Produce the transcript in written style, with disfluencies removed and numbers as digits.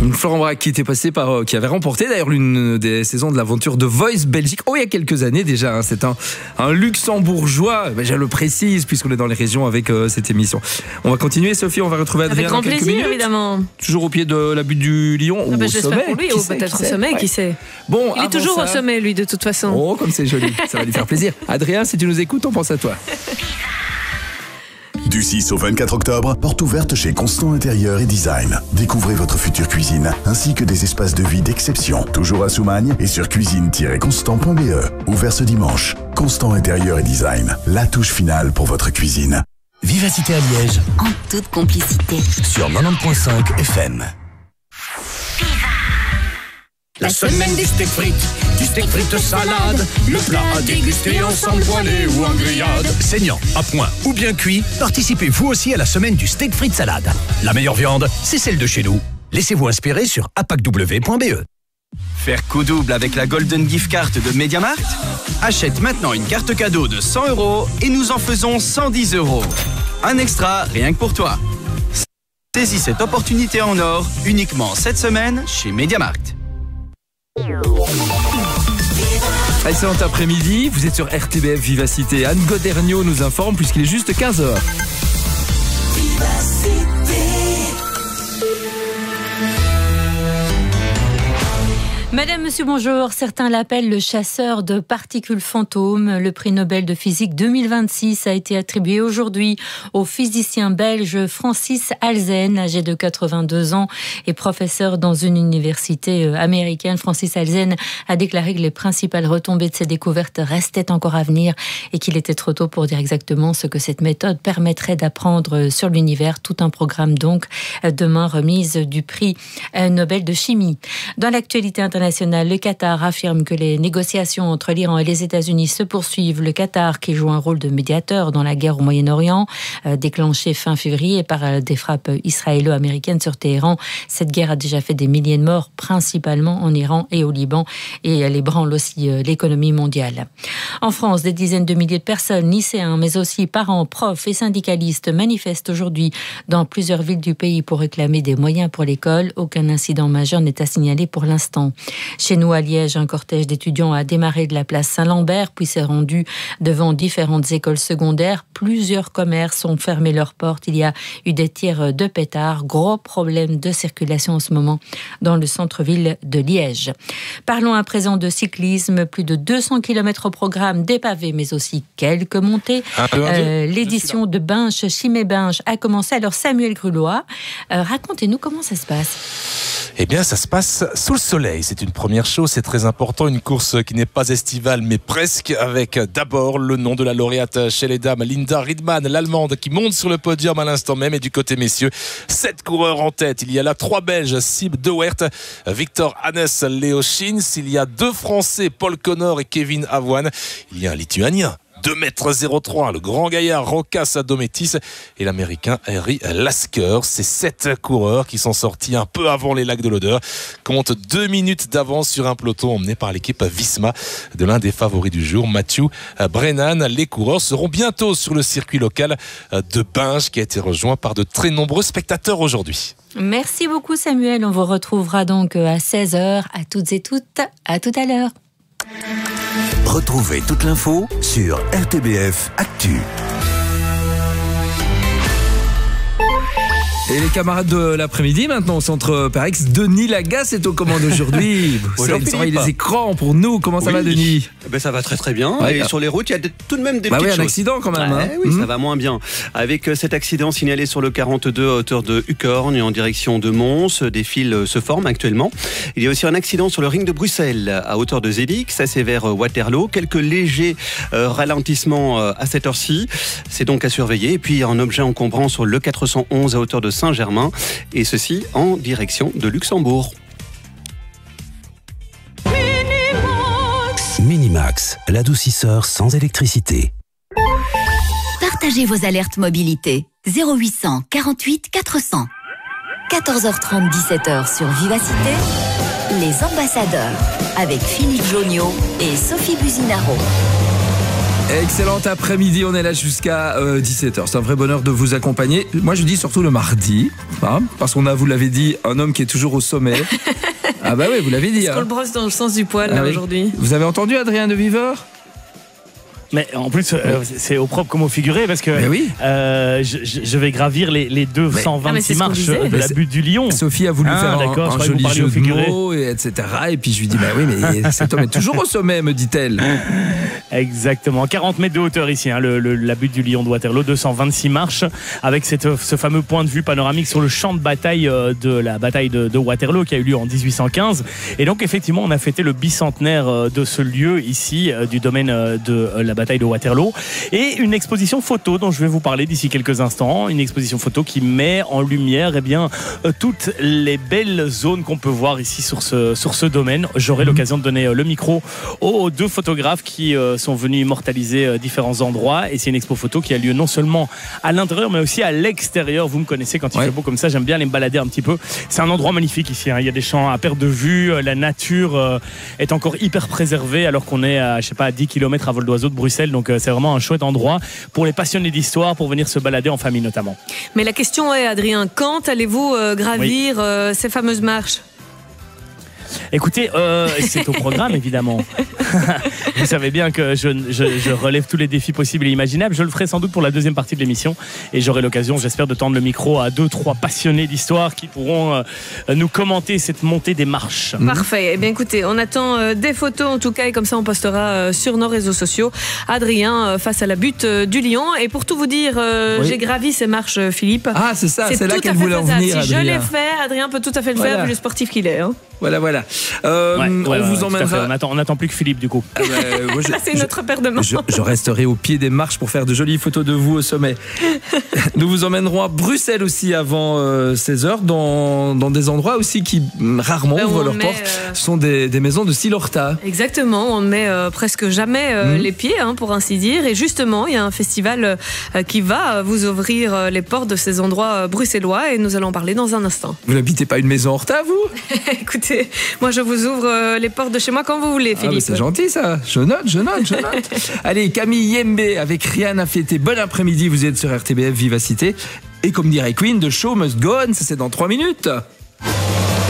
Florent Braque qui était passé qui avait remporté d'ailleurs l'une des saisons de l'aventure de Voice Belgique. Il y a quelques années déjà. C'est un luxembourgeois. Je le précise puisqu'on est dans les régions avec cette émission. On va continuer, Sophie. On va retrouver Adrien dans quelques minutes. Avec grand plaisir, évidemment. Toujours au pied de la butte du Lion ou au sommet. Pour lui, ou peut-être au sommet, qui sait. Bon, il est toujours au sommet, lui, de toute façon. Oh, comme c'est joli. Ça va lui faire plaisir. Adrien, si tu nous écoutes, on pense à toi. Du 6 au 24 octobre, porte ouverte chez Constant Intérieur et Design. Découvrez votre future cuisine, ainsi que des espaces de vie d'exception. Toujours à Soumagne et sur cuisine-constant.be. Ouvert ce dimanche. Constant Intérieur et Design. La touche finale pour votre cuisine. Vivacité à Liège. En toute complicité. Sur 90.5 FM. La semaine des steaks frites, du steak frites salade, le plat à déguster ensemble poêlé ou en grillade. Saignant, à point ou bien cuit, participez vous aussi à la semaine du steak frites salade. La meilleure viande, c'est celle de chez nous. Laissez-vous inspirer sur apacw.be. Faire coup double avec la Golden Gift Card de MediaMarkt? Achète maintenant une carte cadeau de 100 € et nous en faisons 110 €. Un extra rien que pour toi. Saisis cette opportunité en or uniquement cette semaine chez MediaMarkt. Excellent après-midi, vous êtes sur RTBF Vivacité. Anne Goderniot nous informe puisqu'il est juste 15h. Madame, monsieur, bonjour. Certains l'appellent le chasseur de particules fantômes. Le prix Nobel de physique 2026 a été attribué aujourd'hui au physicien belge Francis Halzen, âgé de 82 ans et professeur dans une université américaine. Francis Halzen a déclaré que les principales retombées de ses découvertes restaient encore à venir et qu'il était trop tôt pour dire exactement ce que cette méthode permettrait d'apprendre sur l'univers. Tout un programme donc. Demain, remise du prix Nobel de chimie. Dans l'actualité internationale, le Qatar affirme que les négociations entre l'Iran et les États-Unis se poursuivent. Le Qatar, qui joue un rôle de médiateur dans la guerre au Moyen-Orient, déclenchée fin février par des frappes israélo-américaines sur Téhéran. Cette guerre a déjà fait des milliers de morts, principalement en Iran et au Liban, et elle ébranle aussi l'économie mondiale. En France, des dizaines de milliers de personnes, lycéens, mais aussi parents, profs et syndicalistes manifestent aujourd'hui dans plusieurs villes du pays pour réclamer des moyens pour l'école. Aucun incident majeur n'est à signaler pour l'instant. Chez nous, à Liège, un cortège d'étudiants a démarré de la place Saint-Lambert, puis s'est rendu devant différentes écoles secondaires. Plusieurs commerces ont fermé leurs portes. Il y a eu des tirs de pétards. Gros problème de circulation en ce moment dans le centre-ville de Liège. Parlons à présent de cyclisme. Plus de 200 km au programme, des pavés, mais aussi quelques montées. L'édition de Binche, Chimay-Binche, a commencé. Alors, Samuel Grulois, racontez-nous comment ça se passe. Eh bien, ça se passe sous le soleil. C'est une première chose, c'est très important. Une course qui n'est pas estivale, mais presque, avec d'abord le nom de la lauréate chez les dames, Linda Riedman, l'Allemande, qui monte sur le podium à l'instant même. Et du côté messieurs, 7 coureurs en tête. Il y a là 3 Belges, Sib De Weert, Victor Hannes, Léo Schins. Il y a 2 Français, Paul Connor et Kevin Avoine. Il y a un Lituanien, 2,03 m, le grand gaillard Rokas Dométis et l'américain Harry Lasker. Ces 7 coureurs qui sont sortis un peu avant les lacs de l'Odeur comptent 2 minutes d'avance sur un peloton emmené par l'équipe Visma de l'un des favoris du jour, Matthew Brennan. Les coureurs seront bientôt sur le circuit local de Binche qui a été rejoint par de très nombreux spectateurs aujourd'hui. Merci beaucoup Samuel, on vous retrouvera donc à 16h. À toutes et toutes, à tout à l'heure. Retrouvez toute l'info sur RTBF Actu. Et les camarades de l'après-midi, maintenant au centre Parex, Denis Lagasse est aux commandes aujourd'hui. Vous surveillez les écrans pour nous. Comment ça va, Denis ? Ça va très très bien. Ouais, et sur les routes, il y a tout de même des petites choses. Un accident quand même. Oui, ça va moins bien. Avec cet accident signalé sur le 42 à hauteur de Ucorne en direction de Mons, des fils se forment actuellement. Il y a aussi un accident sur le ring de Bruxelles à hauteur de Zélix, ça c'est vers Waterloo. Quelques légers ralentissements à cette heure-ci. C'est donc à surveiller. Et puis un objet encombrant sur le 411 à hauteur de Saint-Germain, et ceci en direction de Luxembourg. Minimax, l'adoucisseur sans électricité. Partagez vos alertes mobilité. 0800 48 400. 14h30, 17h sur Vivacité. Les ambassadeurs avec Philippe Joniot et Sophie Buzinaro. Excellent après-midi, on est là jusqu'à 17h. C'est un vrai bonheur de vous accompagner. Moi je dis surtout le mardi, hein, parce qu'on a, vous l'avez dit, un homme qui est toujours au sommet. Ah bah oui, vous l'avez dit. Est-ce qu'on le brosse dans le sens du poil là, aujourd'hui? Vous avez entendu Adrien de Viver? Mais en plus, c'est au propre comme au figuré, parce que je vais gravir les 226 marches de la butte du Lion. Sophie a voulu faire un joli jeu de mots, etc. Et puis je lui dis, bah oui, mais cet homme est toujours au sommet, me dit-elle. Exactement, 40 mètres de hauteur ici, hein, la butte du Lion de Waterloo, 226 marches, avec ce fameux point de vue panoramique sur le champ de bataille de la bataille de Waterloo qui a eu lieu en 1815. Et donc effectivement, on a fêté le bicentenaire de ce lieu ici, du domaine de la bataille de Waterloo, et une exposition photo dont je vais vous parler d'ici quelques instants, une exposition photo qui met en lumière toutes les belles zones qu'on peut voir ici sur ce domaine. J'aurai l'occasion de donner le micro aux deux photographes qui sont venus immortaliser différents endroits, et c'est une expo photo qui a lieu non seulement à l'intérieur mais aussi à l'extérieur. Vous me connaissez, quand il fait beau comme ça, j'aime bien aller me balader un petit peu. C'est un endroit magnifique ici, hein. Il y a des champs à perte de vue, la nature est encore hyper préservée alors qu'on est à 10 km à vol d'oiseau de Bruxelles. Donc c'est vraiment un chouette endroit pour les passionnés d'histoire, pour venir se balader en famille notamment. Mais la question est, Adrien, quand allez-vous gravir ces fameuses marches? Écoutez, c'est au programme évidemment. Vous savez bien que je relève tous les défis possibles et imaginables. Je le ferai sans doute pour la deuxième partie de l'émission, et j'aurai l'occasion, j'espère, de tendre le micro à 2-3 passionnés d'histoire qui pourront nous commenter cette montée des marches. Parfait. Eh bien écoutez, on attend des photos en tout cas, et comme ça on postera sur nos réseaux sociaux. Adrien face à la butte du Lion. Et pour tout vous dire, j'ai gravi ces marches, Philippe. Ah c'est ça, c'est là qu'elle voulait en venir. Si je l'ai fait, Adrien peut tout à fait le faire, vu le sportif qu'il est. Hein. Voilà. On vous emmènera. On attend plus que Philippe du coup. C'est notre paire de mains. Je resterai au pied des marches pour faire de jolies photos de vous au sommet. Nous vous emmènerons à Bruxelles aussi avant 16h, dans des endroits aussi qui rarement ouvrent leurs portes. Ce sont des maisons de Silorta. Exactement, on ne met presque jamais les pieds, pour ainsi dire. Et justement, il y a un festival qui va vous ouvrir les portes de ces endroits bruxellois, et nous allons en parler dans un instant. Vous n'habitez pas une maison Horta, vous? Écoutez, moi je vous ouvre les portes de chez moi quand vous voulez, Philippe. C'est gentil ça, je note. Allez, Camille Yembe avec Rien à fêter. Bon après-midi, vous êtes sur RTBF Vivacité. Et comme dirait Queen, the show must go on, c'est dans 3 minutes.